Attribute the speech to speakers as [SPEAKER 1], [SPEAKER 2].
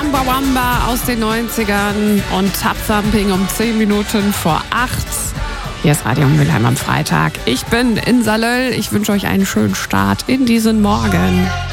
[SPEAKER 1] Chumbawamba aus den 90ern und Tap Thumping um 10 Minuten vor 8. Hier ist Radio Mülheim am Freitag. Ich bin in Salöll. Ich wünsche euch einen schönen Start in diesen Morgen.